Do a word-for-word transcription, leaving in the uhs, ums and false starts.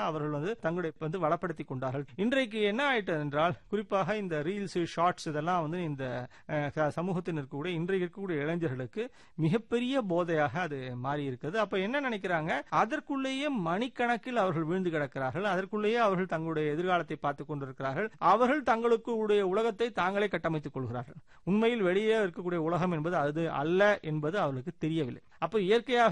அவர்கள் வந்து தங்களுடைய வந்து வளப்படுத்தி கொண்டார்கள். இன்றைக்கு என்ன ஆயிட்டது என்றால், குறிப்பாக இந்த ரீல்ஸ், ஷார்ட்ஸ் இதெல்லாம் வந்து இந்த சமூகத்தில் இருக்கக்கூடிய இன்றைக்கு இருக்கக்கூடிய இளைஞர்களுக்கு மிகப்பெரிய போதையாக அது மாறி இருக்கிறது. அப்ப என்ன நினைக்கிறாங்க, அதற்குள்ளேயே மணிக்கணக்கில் அவர்கள் வீழ்ந்து கிடக்கிறார்கள். அதற்குள்ளேயே அவர்கள் தங்களுடைய எதிர்காலத்தை பார்த்துக் கொண்டிருக்கிறார்கள். அவர்கள் தங்களுக்கு உலகத்தை தாங்களே கட்டமைத்துக் கொள்கிறார்கள். உண்மையில் வெளியே இருக்கக்கூடிய உலகம் என்பது அது அல்ல என்பது அவர்களுக்கு தெரியவில்லை. அப்ப இயற்கையாக